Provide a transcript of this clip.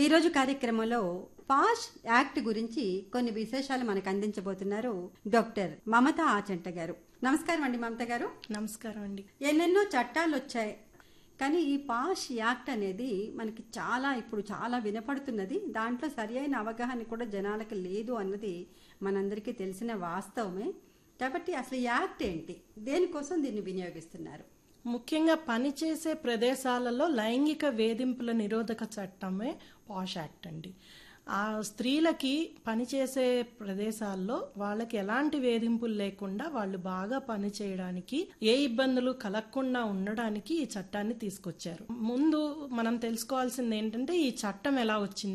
ఈ రోజు కార్యక్రమంలో పాష్ యాక్ట్ గురించి కొన్ని విశేషాలు మనకు అందించబోతున్నారు డాక్టర్ మమతా ఆచంట గారు. నమస్కారం అండి మమత గారు. నమస్కారం అండి. ఎన్నెన్నో చట్టాలు వచ్చాయి, కానీ ఈ పాష్ యాక్ట్ అనేది మనకి ఇప్పుడు చాలా వినపడుతున్నది. దాంట్లో సరి అయిన అవగాహన కూడా జనాలకు లేదు అన్నది మనందరికీ తెలిసిన వాస్తవమే. కాబట్టి అసలు ఈ యాక్ట్ ఏంటి, దేనికోసం దీన్ని వినియోగిస్తున్నారు? ముఖ్యంగా పనిచేసే ప్రదేశాలలో లైంగిక వేధింపుల నిరోధక చట్టమే పాష్ యాక్ట్ అండి. ఆ స్త్రీలకి పనిచేసే ప్రదేశాల్లో వాళ్ళకి ఎలాంటి వేధింపులు లేకుండా వాళ్ళు బాగా పని చేయడానికి, ఏ ఇబ్బందులు కలగకుండా ఉండడానికి ఈ చట్టాన్ని తీసుకొచ్చారు. ముందు మనం తెలుసుకోవాల్సింది ఏంటంటే ఈ చట్టం ఎలా వచ్చింది